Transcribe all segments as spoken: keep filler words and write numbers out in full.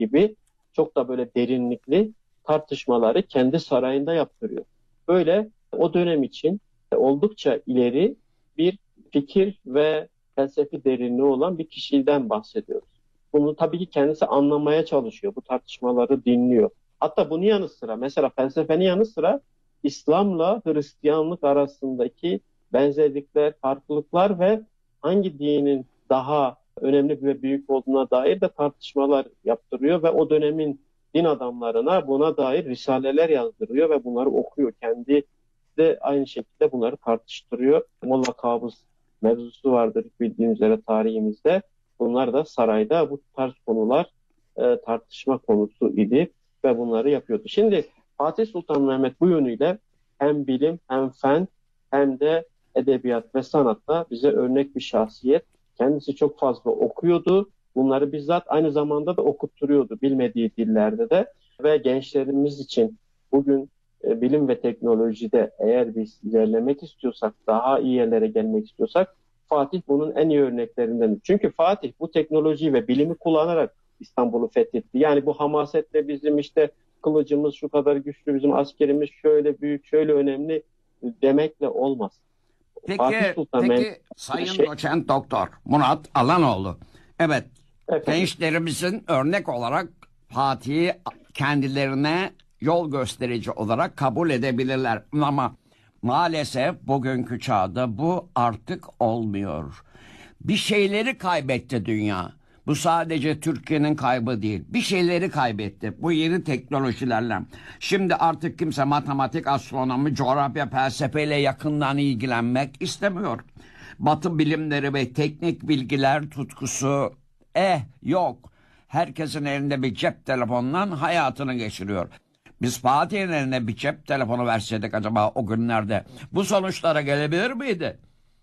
gibi çok da böyle derinlikli tartışmaları kendi sarayında yaptırıyor. Böyle o dönem için oldukça ileri bir fikir ve felsefi derinliği olan bir kişiden bahsediyoruz. Bunu tabii ki kendisi anlamaya çalışıyor. Bu tartışmaları dinliyor. Hatta bunun yanı sıra mesela felsefenin yanı sıra İslam'la Hristiyanlık arasındaki benzerlikler, farklılıklar ve hangi dinin daha önemli ve büyük olduğuna dair de tartışmalar yaptırıyor ve o dönemin din adamlarına buna dair risaleler yazdırıyor ve bunları okuyor. Kendi de aynı şekilde bunları tartıştırıyor. Molla Kabus mevzusu vardır bildiğiniz üzere tarihimizde. Bunlar da sarayda bu tarz konular e, tartışma konusu idi ve bunları yapıyordu. Şimdi Fatih Sultan Mehmet bu yönüyle hem bilim hem fen hem de edebiyat ve sanatta bize örnek bir şahsiyet. Kendisi çok fazla okuyordu. Bunları bizzat aynı zamanda da okutturuyordu bilmediği dillerde de ve gençlerimiz için bugün e, bilim ve teknolojide eğer biz ilerlemek istiyorsak, daha iyi yerlere gelmek istiyorsak Fatih bunun en iyi örneklerinden. Çünkü Fatih bu teknolojiyi ve bilimi kullanarak İstanbul'u fethetti. Yani bu hamasetle bizim işte kılıcımız şu kadar güçlü, bizim askerimiz şöyle büyük, şöyle önemli demekle olmaz. Fatih Peki, Sultan peki Mehmet Sayın şey, Doçent Doktor Murat Alanoğlu. Evet, efendim, gençlerimizin örnek olarak Fatih'i kendilerine yol gösterici olarak kabul edebilirler. Ama maalesef bugünkü çağda bu artık olmuyor. Bir şeyleri kaybetti dünya. Bu sadece Türkiye'nin kaybı değil. Bir şeyleri kaybetti bu yeni teknolojilerle. Şimdi artık kimse matematik, astronomi, coğrafya, felsefeyle yakından ilgilenmek istemiyor. Batı bilimleri ve teknik bilgiler tutkusu eh yok. Herkesin elinde bir cep telefonundan hayatını geçiriyor. Biz Fatih'in eline bir cep telefonu verseydik acaba o günlerde bu sonuçlara gelebilir miydi?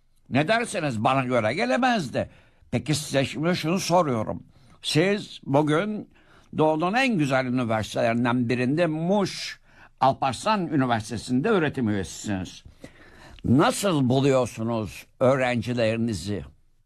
Ne dersiniz? Bana göre gelemezdi. Peki size şimdi şunu soruyorum. Siz bugün Doğu'nun en güzel üniversitelerinden birinde Muş Alparslan Üniversitesi'nde öğretim üyesisiniz. Nasıl buluyorsunuz öğrencilerinizi?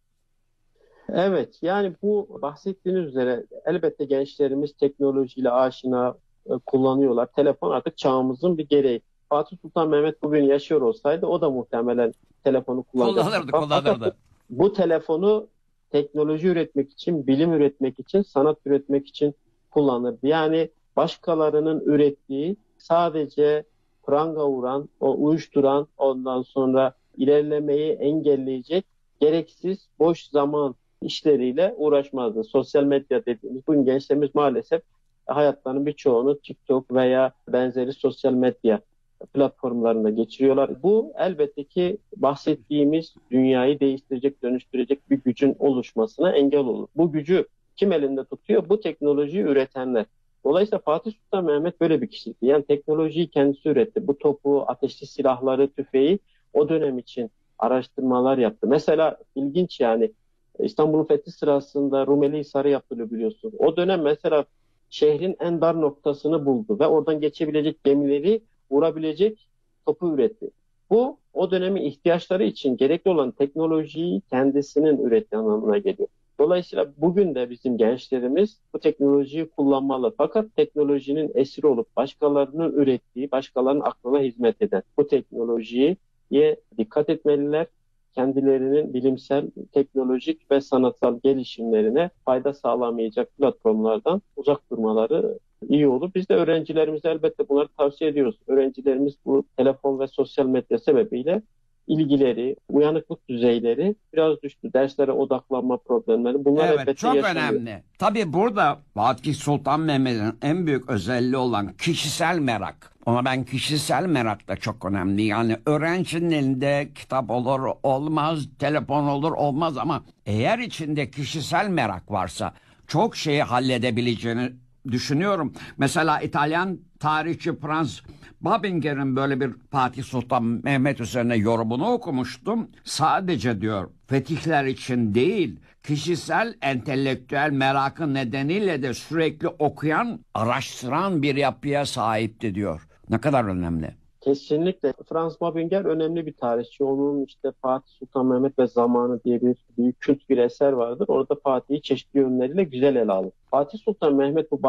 evet, yani bu bahsettiğiniz üzere elbette gençlerimiz teknolojiyle aşina e, kullanıyorlar. Telefon artık çağımızın bir gereği. Fatih Sultan Mehmet bugün yaşıyor olsaydı o da muhtemelen telefonu kullanacaktı. Kullanırdı, Fakat bu, kullanırdı. bu telefonu teknoloji üretmek için, bilim üretmek için, sanat üretmek için kullanırdı. Yani başkalarının ürettiği sadece pranga vuran, o uyuşturan, ondan sonra ilerlemeyi engelleyecek gereksiz boş zaman işleriyle uğraşmazdı. Sosyal medya dediğimiz bugün gençlerimiz maalesef hayatlarının birçoğunu TikTok veya benzeri sosyal medya platformlarında geçiriyorlar. Bu elbette ki bahsettiğimiz dünyayı değiştirecek, dönüştürecek bir gücün oluşmasına engel olur. Bu gücü kim elinde tutuyor? Bu teknolojiyi üretenler. Dolayısıyla Fatih Sultan Mehmet böyle bir kişiydi. Yani teknolojiyi kendisi üretti. Bu topu, ateşli silahları, tüfeği o dönem için araştırmalar yaptı. Mesela ilginç yani İstanbul'un fethi sırasında Rumeli Hisarı yapılıyor biliyorsun. O dönem mesela şehrin en dar noktasını buldu ve oradan geçebilecek gemileri vurabilecek topu üretti. Bu o dönemin ihtiyaçları için gerekli olan teknolojiyi kendisinin ürettiği anlamına geliyor. Dolayısıyla bugün de bizim gençlerimiz bu teknolojiyi kullanmalı. Fakat teknolojinin esiri olup başkalarının ürettiği, başkalarının aklına hizmet eden bu teknolojiye dikkat etmeliler. Kendilerinin bilimsel, teknolojik ve sanatsal gelişimlerine fayda sağlamayacak platformlardan uzak durmaları iyi olur. Biz de öğrencilerimize elbette bunları tavsiye ediyoruz. Öğrencilerimiz bu telefon ve sosyal medya sebebiyle ilgileri, uyanıklık düzeyleri biraz düştü. Derslere odaklanma problemleri bunlar Evet, elbette çok yaşanıyor. önemli. Tabii burada Fatih Sultan Mehmet'in en büyük özelliği olan kişisel merak. Ama ben kişisel merak da çok önemli. Yani öğrencinin elinde kitap olur olmaz, telefon olur olmaz ama eğer içinde kişisel merak varsa çok şeyi halledebileceğini düşünüyorum. Mesela İtalyan tarihçi Franz Babinger'in böyle bir Fatih Sultan Mehmet üzerine yorumunu okumuştum. Sadece diyor fetihler için değil, kişisel entelektüel merakı nedeniyle de sürekli okuyan, araştıran bir yapıya sahipti diyor. Ne kadar önemli. Kesinlikle. Franz Babinger önemli bir tarihçi. Onun işte Fatih Sultan Mehmet ve Zamanı diye bir büyük kült bir eser vardır. Orada Fatih'i çeşitli yönleriyle güzel ele alır. Fatih Sultan Mehmet bu